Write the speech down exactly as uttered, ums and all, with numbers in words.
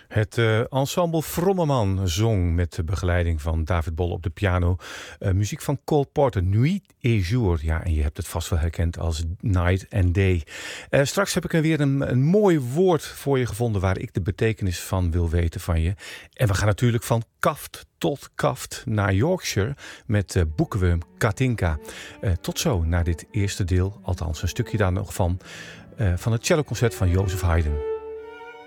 Het uh, ensemble Vrommeman zong met de begeleiding van David Bolle op de piano. Uh, muziek van Cole Porter, Nuit et Jour. Ja, en je hebt het vast wel herkend als Night and Day. Uh, straks heb ik er weer een, een mooi woord voor je gevonden waar ik de betekenis van wil weten van je. En we gaan natuurlijk van kaft tot kaft naar Yorkshire met uh, boeken we hem Katinka. Uh, tot zo naar dit eerste deel, althans een stukje daar nog van, uh, van het celloconcert van Joseph Haydn.